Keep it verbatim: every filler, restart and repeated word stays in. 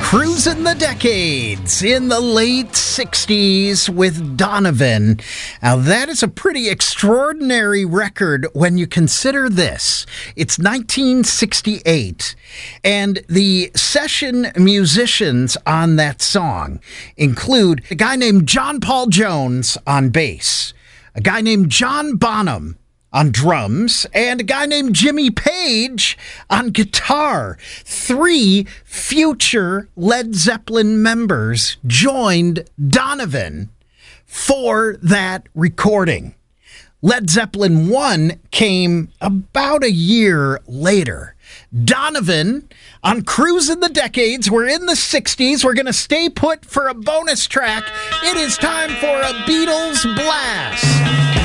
Cruising the Decades in the late sixties with Donovan. Now, that is a pretty extraordinary record when you consider this. It's nineteen sixty-eight, and the session musicians on that song include a guy named John Paul Jones on bass, a guy named John Bonham on drums, and a guy named Jimmy Page on guitar. Three future Led Zeppelin members joined Donovan for that recording. Led Zeppelin one came about a year later. Donovan on Cruising the Decades. We're in the sixties. We're going to stay put for a bonus track. It is time for a Beatles blast.